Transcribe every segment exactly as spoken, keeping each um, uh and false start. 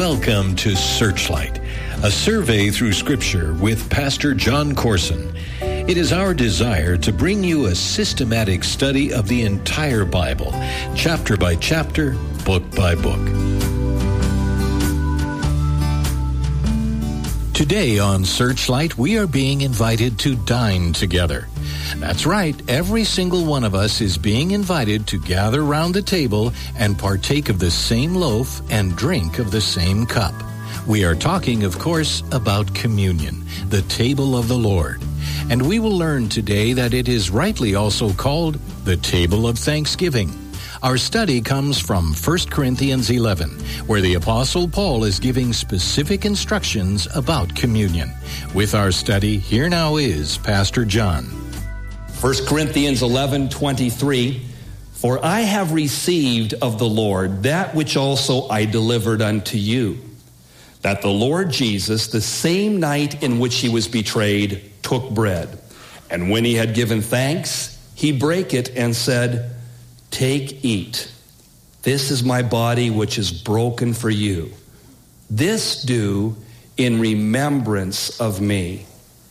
Welcome to Searchlight, a survey through Scripture with Pastor John Corson. It is our desire to bring you a systematic study of the entire Bible, chapter by chapter, book by book. Today on Searchlight, we are being invited to dine together. That's right, every single one of us is being invited to gather round the table and partake of the same loaf and drink of the same cup. We are talking, of course, about communion, the table of the Lord. And we will learn today that it is rightly also called the table of thanksgiving. Our study comes from First Corinthians eleven, where the Apostle Paul is giving specific instructions about communion. With our study, here now is Pastor John. First Corinthians eleven twenty-three, for I have received of the Lord that which also I delivered unto you, that the Lord Jesus, the same night in which he was betrayed, took bread. And when he had given thanks, he brake it and said, Take, eat. This is my body which is broken for you. This do in remembrance of me.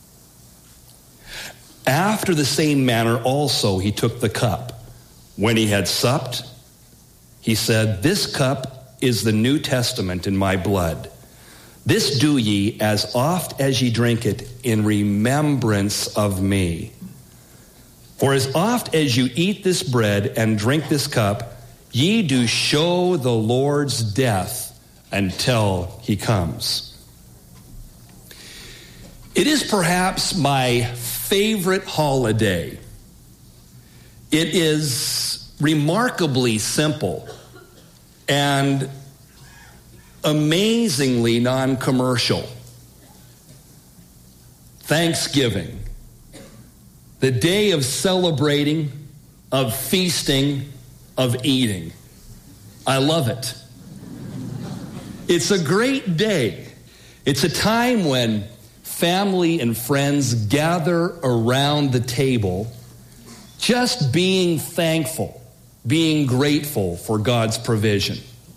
After the same manner also he took the cup. When he had supped, he said, This cup is the New Testament in my blood. This do ye as oft as ye drink it in remembrance of me. For as oft as you eat this bread and drink this cup, ye do show the Lord's death until he comes. It is perhaps my favorite holiday. It is remarkably simple and amazingly non-commercial. Thanksgiving, the day of celebrating, of feasting, of eating. I love it. It's a great day. It's a time when family and friends gather around the table, just being thankful, being grateful for God's provision.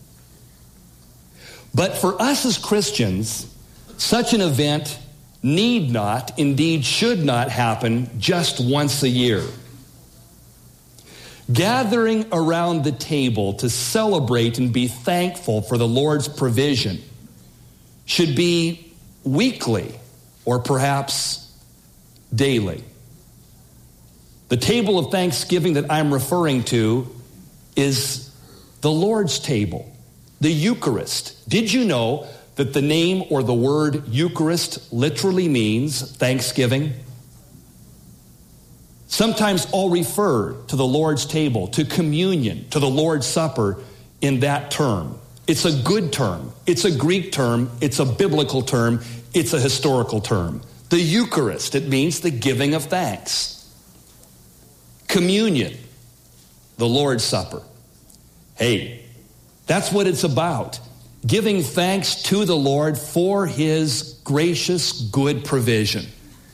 But for us as Christians, such an event need not, indeed should not happen just once a year. Gathering around the table to celebrate and be thankful for the Lord's provision should be weekly or perhaps daily. The table of thanksgiving that I'm referring to is the Lord's table, the Eucharist. Did you know that the name or the word Eucharist literally means thanksgiving? Sometimes I'll refer to the Lord's table, to communion, to the Lord's Supper in that term. It's a good term. It's a Greek term. It's a biblical term. It's a historical term. The Eucharist, it means the giving of thanks. Communion, the Lord's Supper. Hey, that's what it's about. Giving thanks to the Lord for his gracious, good provision.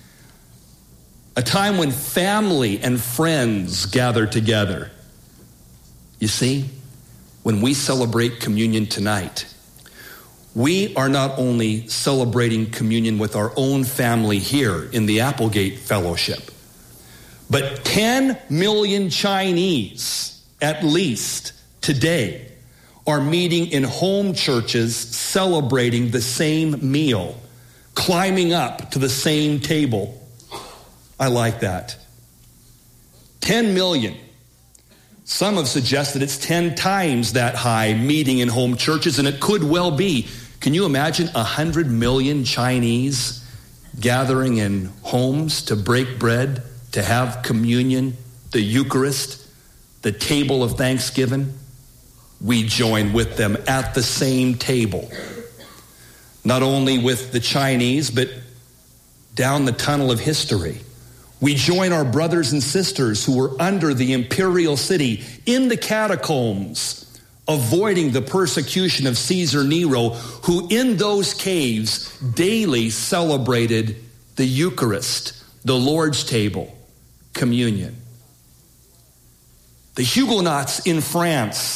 A time when family and friends gather together. You see, when we celebrate communion tonight, we are not only celebrating communion with our own family here in the Applegate Fellowship, but ten million Chinese, at least today, are meeting in home churches celebrating the same meal, climbing up to the same table. I like that. ten million. Some have suggested it's ten times that high meeting in home churches, and it could well be. Can you imagine one hundred million Chinese gathering in homes to break bread, to have communion, the Eucharist, the table of thanksgiving? We join with them at the same table. Not only with the Chinese, but down the tunnel of history. We join our brothers and sisters who were under the imperial city in the catacombs, avoiding the persecution of Caesar Nero, who in those caves daily celebrated the Eucharist, the Lord's table, communion. The Huguenots in France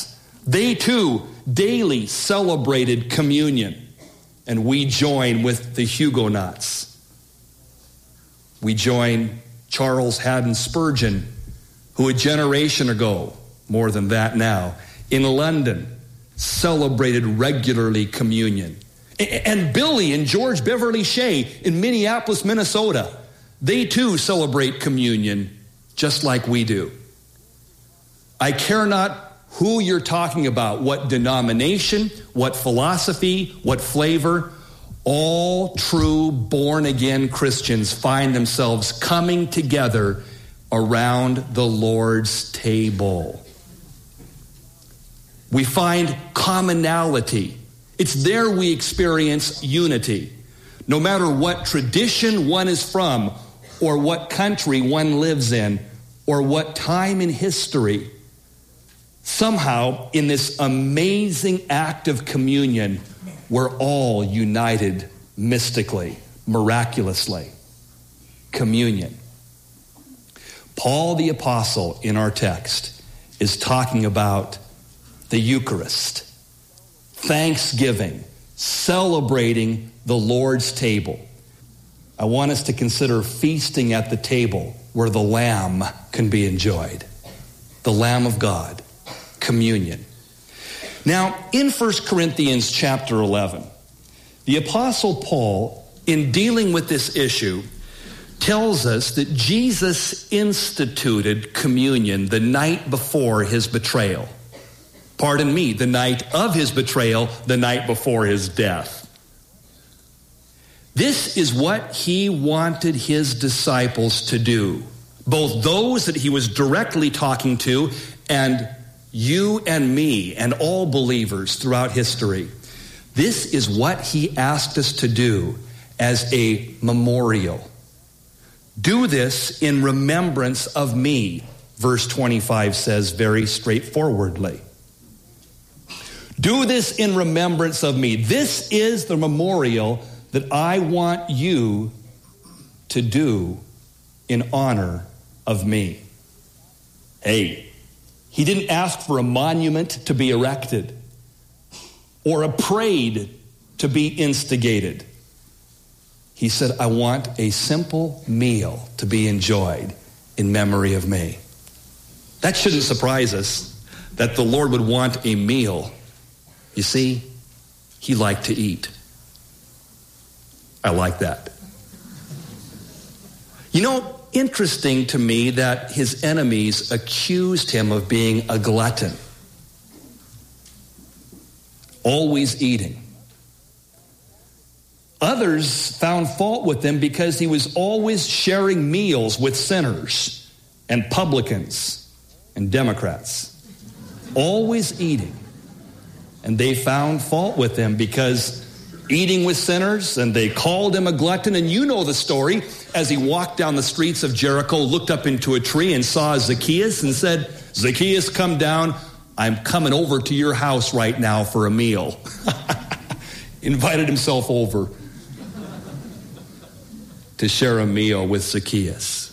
They too daily celebrated communion, and we join with the Huguenots. We join Charles Haddon Spurgeon, who a generation ago, more than that now, in London, celebrated regularly communion. And Billy and George Beverly Shea in Minneapolis, Minnesota, they too celebrate communion just like we do. I care not who you're talking about, what denomination, what philosophy, what flavor. All true born-again Christians find themselves coming together around the Lord's table. We find commonality. It's there we experience unity. No matter what tradition one is from, or what country one lives in, or what time in history, somehow in this amazing act of communion, we're all united mystically, miraculously. Communion. Paul the Apostle in our text is talking about the Eucharist, thanksgiving, celebrating the Lord's table. I want us to consider feasting at the table where the Lamb can be enjoyed. The Lamb of God, communion. Now, in First Corinthians chapter eleven, the Apostle Paul, in dealing with this issue, tells us that Jesus instituted communion the night before his betrayal. Pardon me, the night of his betrayal, the night before his death. This is what he wanted his disciples to do, both those that he was directly talking to and you and me and all believers throughout history. This is what he asked us to do as a memorial. Do this in remembrance of me, verse twenty-five says very straightforwardly. Do this in remembrance of me. This is the memorial that I want you to do in honor of me. Hey, he didn't ask for a monument to be erected or a parade to be instigated. He said, I want a simple meal to be enjoyed in memory of me. That shouldn't surprise us that the Lord would want a meal. You see, he liked to eat. I like that. You know, interesting to me that his enemies accused him of being a glutton, always eating. Others found fault with him because he was always sharing meals with sinners and publicans and Democrats. Always eating. And they found fault with him because eating with sinners, and they called him a glutton. And you know the story. As he walked down the streets of Jericho, looked up into a tree and saw Zacchaeus and said, Zacchaeus, come down. I'm coming over to your house right now for a meal. Invited himself over to share a meal with Zacchaeus.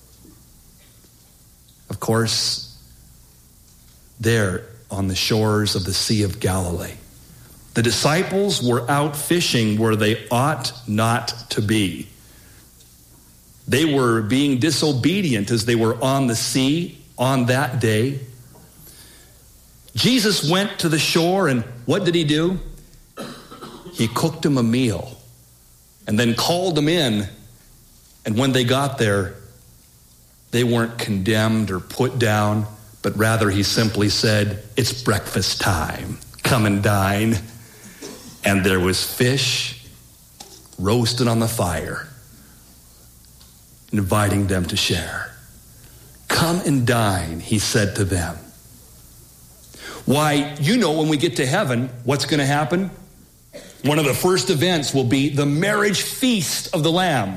Of course, there on the shores of the Sea of Galilee, the disciples were out fishing where they ought not to be. They were being disobedient as they were on the sea on that day. Jesus went to the shore, and what did he do? He cooked them a meal and then called them in. And when they got there, they weren't condemned or put down, but rather he simply said, it's breakfast time. Come and dine. And there was fish roasted on the fire, inviting them to share. Come and dine, he said to them. Why, you know, when we get to heaven, what's going to happen? One of the first events will be the marriage feast of the Lamb.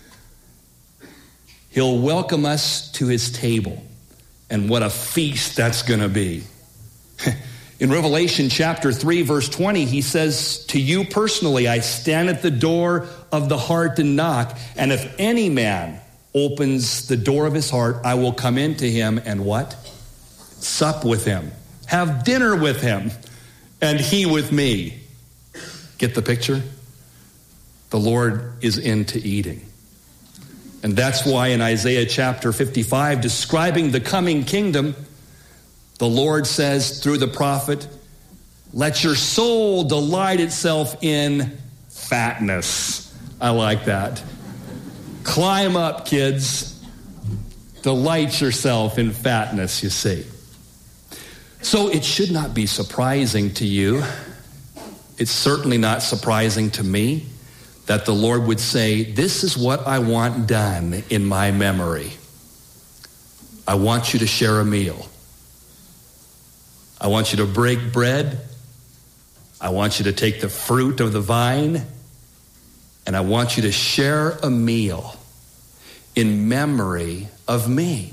He'll welcome us to his table. And what a feast that's going to be. In Revelation chapter three, verse twenty, he says, to you personally, I stand at the door of the heart and knock. And if any man opens the door of his heart, I will come into him and what? Sup with him. have dinner with him, and he with me. Get the picture? The Lord is into eating. And that's why in Isaiah chapter fifty-five, describing the coming kingdom, the Lord says through the prophet, let your soul delight itself in fatness. I like that. Climb up, kids. Delight yourself in fatness, you see. So it should not be surprising to you. It's certainly not surprising to me that the Lord would say, this is what I want done in my memory. I want you to share a meal. I want you to break bread. I want you to take the fruit of the vine, and I want you to share a meal in memory of me.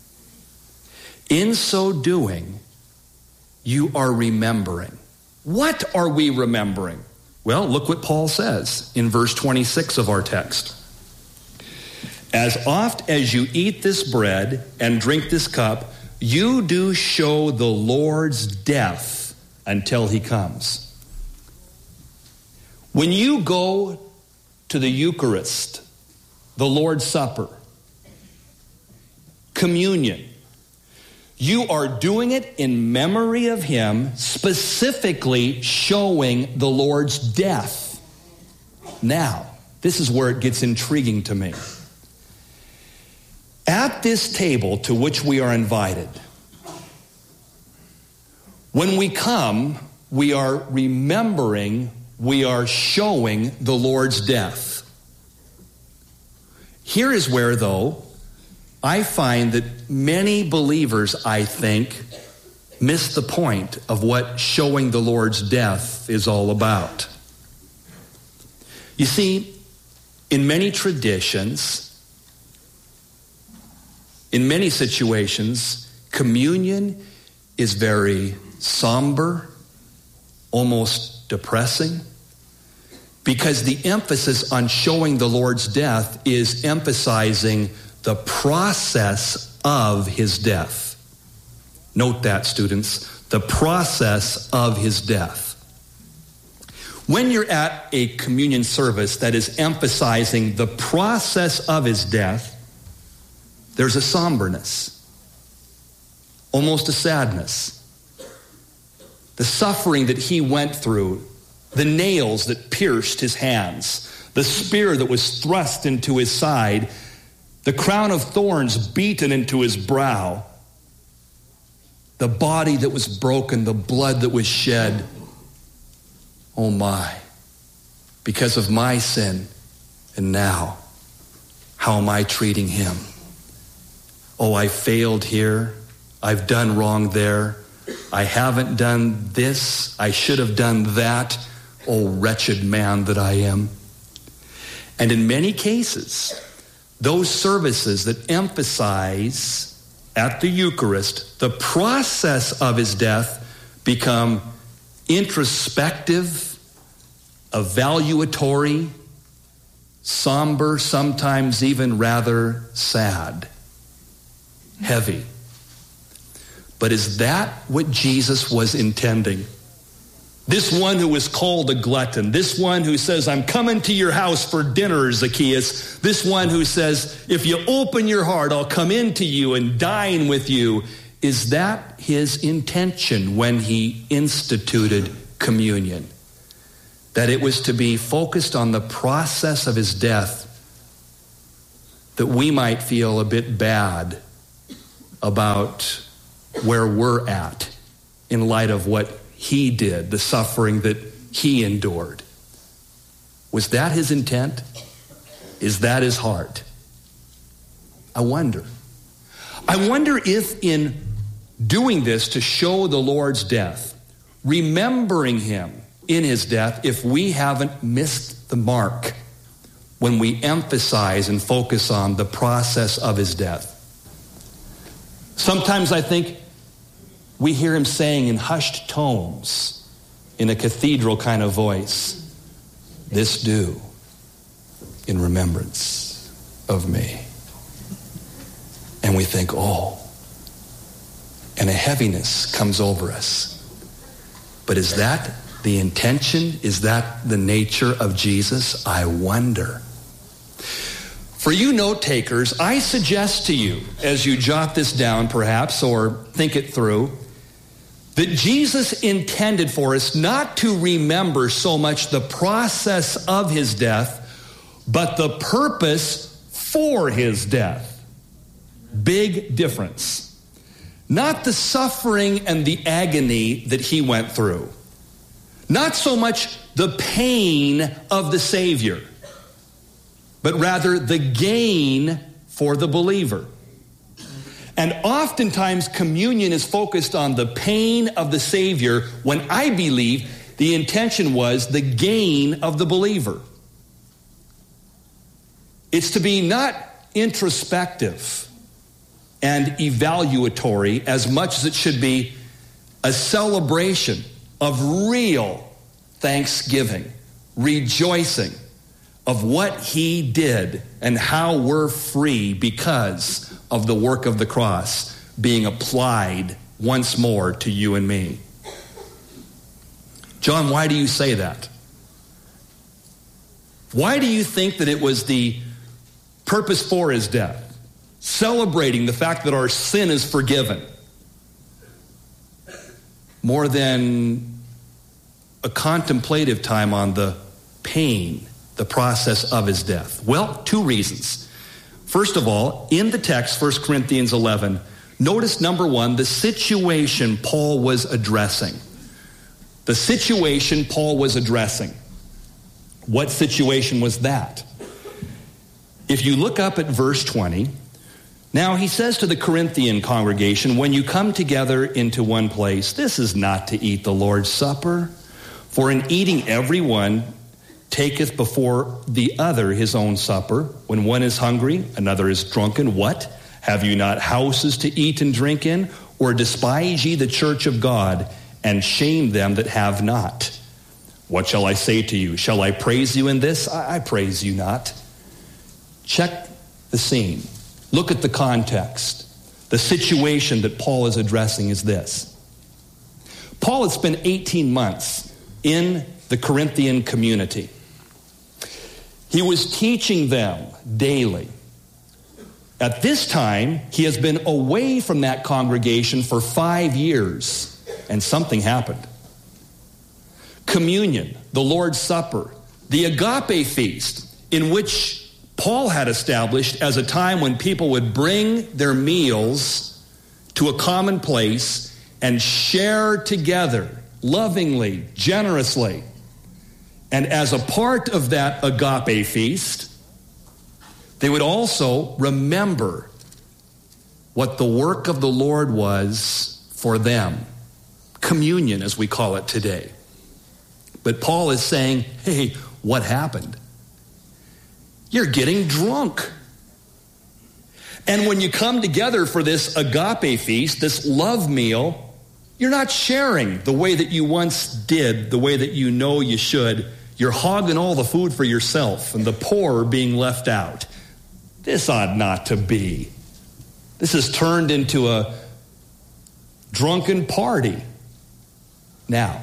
In so doing, you are remembering. What are we remembering? Well, look what Paul says in verse twenty-six of our text. As oft as you eat this bread and drink this cup, you do show the Lord's death until he comes. When you go to the Eucharist, the Lord's Supper, communion, you are doing it in memory of him, specifically showing the Lord's death. Now, this is where it gets intriguing to me. At this table to which we are invited, when we come, we are remembering, we are showing the Lord's death. Here is where, though, I find that many believers, I think, miss the point of what showing the Lord's death is all about. You see, in many traditions, in many situations, communion is very somber, almost depressing, because the emphasis on showing the Lord's death is emphasizing the process of his death. Note that, students, the process of his death. When you're at a communion service that is emphasizing the process of his death, there's a somberness, almost a sadness. The suffering that he went through, the nails that pierced his hands, the spear that was thrust into his side, the crown of thorns beaten into his brow, the body that was broken, the blood that was shed. Oh my, because of my sin. And now, how am I treating him? Oh, I failed here. I've done wrong there. I haven't done this. I should have done that. Oh, wretched man that I am. And in many cases, those services that emphasize at the Eucharist the process of his death become introspective, evaluatory, somber, sometimes even rather sad, heavy. But is that what Jesus was intending? This one who was called a glutton, this one who says, I'm coming to your house for dinner, Zacchaeus, this one who says, if you open your heart, I'll come into you and dine with you. Is that his intention when he instituted communion? That it was to be focused on the process of his death, that we might feel a bit bad about where we're at in light of what he did, the suffering that he endured. Was that his intent? Is that his heart? I wonder. I wonder if in doing this to show the Lord's death, remembering him in his death, if we haven't missed the mark when we emphasize and focus on the process of his death. Sometimes I think we hear him saying in hushed tones, in a cathedral kind of voice, this do in remembrance of me. And we think, oh, and a heaviness comes over us. But is that the intention? Is that the nature of Jesus? I wonder. For you note takers, I suggest to you, as you jot this down perhaps, or think it through, that Jesus intended for us not to remember so much the process of his death, but the purpose for his death. Big difference. Not the suffering and the agony that he went through. Not so much the pain of the Savior, but rather the gain for the believer. And oftentimes communion is focused on the pain of the Savior, when I believe the intention was the gain of the believer. It's to be not introspective and evaluatory as much as it should be a celebration of real thanksgiving, rejoicing of what he did and how we're free because of the work of the cross being applied once more to you and me. John, why do you say that? Why do you think that it was the purpose for his death? Celebrating the fact that our sin is forgiven, more than a contemplative time on the pain, the process of his death? Well, two reasons. First of all, in the text, First Corinthians eleven, notice number one, the situation Paul was addressing. The situation Paul was addressing. What situation was that? If you look up at verse twenty, now he says to the Corinthian congregation, when you come together into one place, this is not to eat the Lord's Supper, for in eating everyone taketh before the other his own supper. When one is hungry, another is drunken. What? Have you not houses to eat and drink in? Or despise ye the church of God, and shame them that have not? What shall I say to you? Shall I praise you in this? I, I praise you not. Check the scene. Look at the context. The situation that Paul is addressing is this. Paul had spent eighteen months in the Corinthian community. He was teaching them daily. At this time, he has been away from that congregation for five years, and something happened. Communion, the Lord's Supper, the agape feast, in which Paul had established as a time when people would bring their meals to a common place and share together, lovingly, generously. And as a part of that agape feast, they would also remember what the work of the Lord was for them. Communion, as we call it today. But Paul is saying, hey, what happened? You're getting drunk. And when you come together for this agape feast, this love meal, you're not sharing the way that you once did, the way that you know you should. You're hogging all the food for yourself, and the poor are being left out. This ought not to be. This has turned into a drunken party. Now,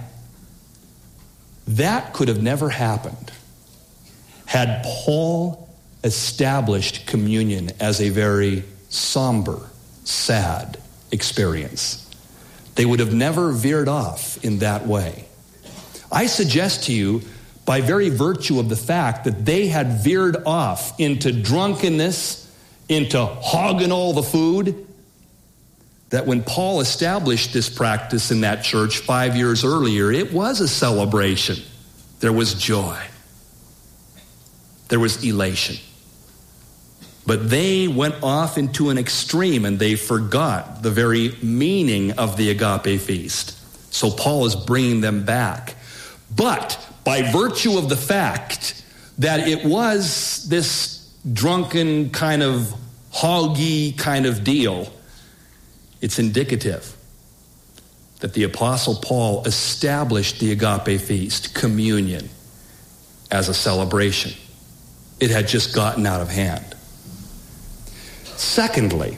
that could have never happened had Paul established communion as a very somber, sad experience. They would have never veered off in that way. I suggest to you, by very virtue of the fact that they had veered off into drunkenness, into hogging all the food, that when Paul established this practice in that church five years earlier, it was a celebration. There was joy. There was elation. But they went off into an extreme, and they forgot the very meaning of the agape feast. So Paul is bringing them back. But by virtue of the fact that it was this drunken kind of hoggy kind of deal, it's indicative that the Apostle Paul established the agape feast, communion, as a celebration. It had just gotten out of hand. Secondly,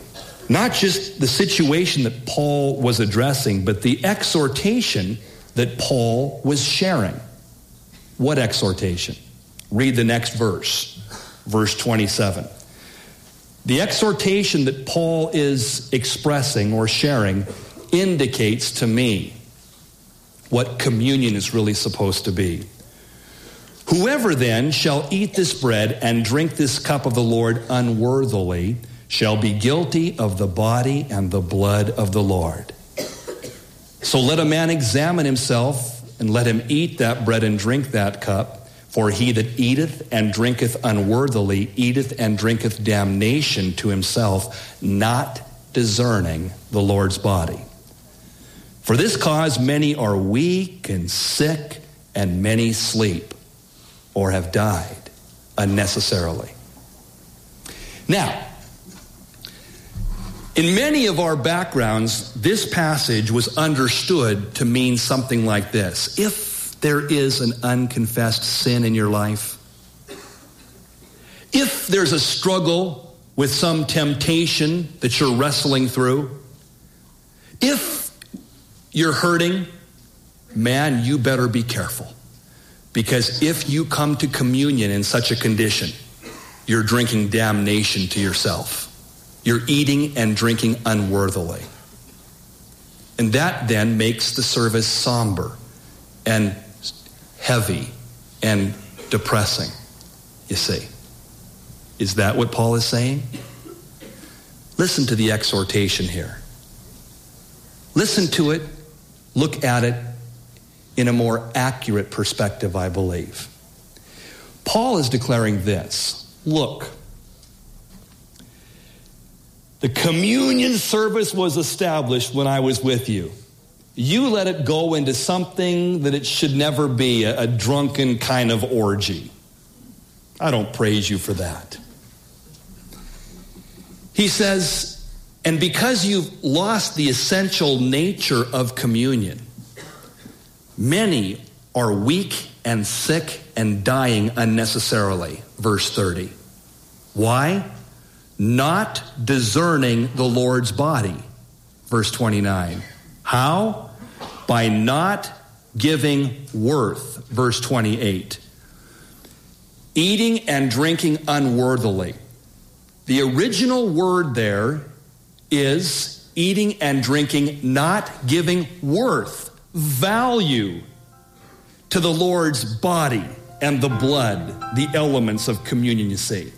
Not just the situation that Paul was addressing, but the exhortation that Paul was sharing. What exhortation? Read the next verse, verse twenty-seven. The exhortation that Paul is expressing or sharing indicates to me what communion is really supposed to be. Whoever then shall eat this bread and drink this cup of the Lord unworthily shall be guilty of the body and the blood of the Lord. So let a man examine himself, and let him eat that bread and drink that cup. For he that eateth and drinketh unworthily eateth and drinketh damnation to himself, not discerning the Lord's body. For this cause many are weak and sick, and many sleep or have died unnecessarily. Now, in many of our backgrounds, this passage was understood to mean something like this. If there is an unconfessed sin in your life, if there's a struggle with some temptation that you're wrestling through, if you're hurting, man, you better be careful. Because if you come to communion in such a condition, you're drinking damnation to yourself. You're eating and drinking unworthily. And that then makes the service somber and heavy and depressing, you see. Is that what Paul is saying? Listen to the exhortation here. Listen to it, look at it in a more accurate perspective, I believe. Paul is declaring this. Look, the communion service was established when I was with you. You let it go into something that it should never be, a, a drunken kind of orgy. I don't praise you for that. He says, and because you've lost the essential nature of communion, many are weak and sick and dying unnecessarily. Verse thirty. Why? Not discerning the Lord's body. Verse twenty-nine. How? By not giving worth. Verse twenty-eight. Eating and drinking unworthily. The original word there is eating and drinking, not giving worth, value to the Lord's body and the blood, the elements of communion, you see.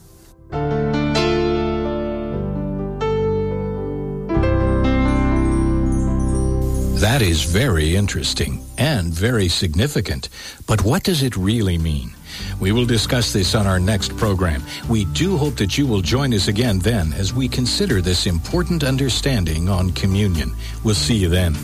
That is very interesting and very significant. But what does it really mean? We will discuss this on our next program. We do hope that you will join us again then as we consider this important understanding on communion. We'll see you then.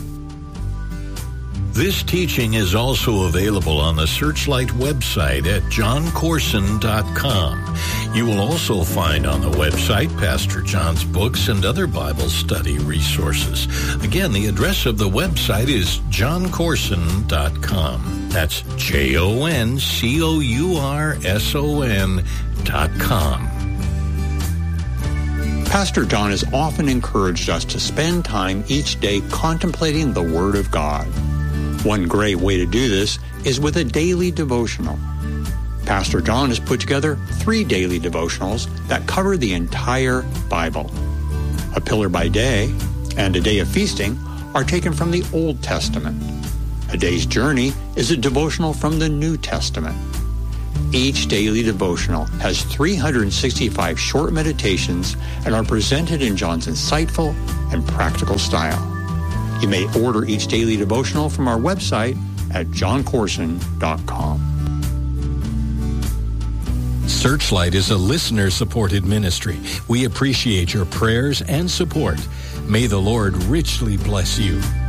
This teaching is also available on the Searchlight website at john corson dot com. You will also find on the website Pastor John's books and other Bible study resources. Again, the address of the website is john corson dot com. That's J O N C O U R S O N dot com. Pastor John has often encouraged us to spend time each day contemplating the Word of God. One great way to do this is with a daily devotional. Pastor John has put together three daily devotionals that cover the entire Bible. A Pillar by Day and A Day of Feasting are taken from the Old Testament. A Day's Journey is a devotional from the New Testament. Each daily devotional has three hundred sixty-five short meditations and are presented in John's insightful and practical style. You may order each daily devotional from our website at john corson dot com. Searchlight is a listener-supported ministry. We appreciate your prayers and support. May the Lord richly bless you.